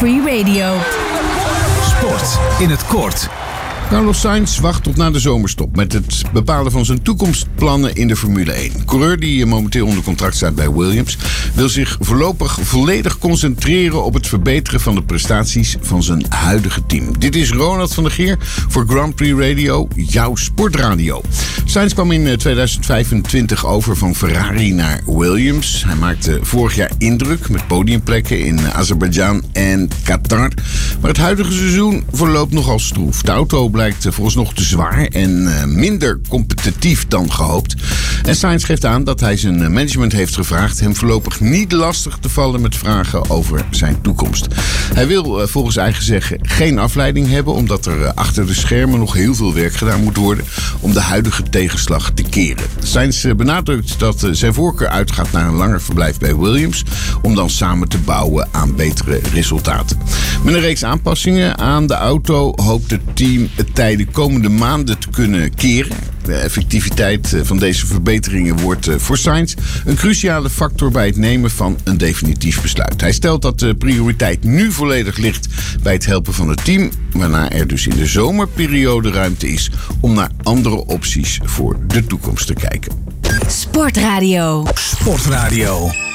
Free Radio. Sport in het kort. Carlos Sainz wacht tot na de zomerstop met het bepalen van zijn toekomstplannen in de Formule 1. Coureur die momenteel onder contract staat bij Williams wil zich voorlopig volledig concentreren op het verbeteren van de prestaties van zijn huidige team. Dit is Ronald van der Geer voor Grand Prix Radio, jouw sportradio. Sainz kwam in 2025 over van Ferrari naar Williams. Hij maakte vorig jaar indruk met podiumplekken in Azerbeidzjan en Qatar. Maar het huidige seizoen verloopt nogal stroef. De auto blijkt vooralsnog te zwaar en minder competitief dan gehoopt. En Sainz geeft aan dat hij zijn management heeft gevraagd hem voorlopig niet lastig te vallen met vragen over zijn toekomst. Hij wil volgens eigen zeggen geen afleiding hebben, omdat er achter de schermen nog heel veel werk gedaan moet worden om de huidige tegenslag te keren. Sainz benadrukt dat zijn voorkeur uitgaat naar een langer verblijf bij Williams, om dan samen te bouwen aan betere resultaten. Met een reeks aanpassingen aan de auto hoopt het team het tij de komende maanden te kunnen keren. De effectiviteit van deze verbeteringen wordt voor Sainz een cruciale factor bij het nemen van een definitief besluit. Hij stelt dat de prioriteit nu volledig ligt bij het helpen van het team, waarna er dus in de zomerperiode ruimte is om naar andere opties voor de toekomst te kijken. Sportradio. Sportradio.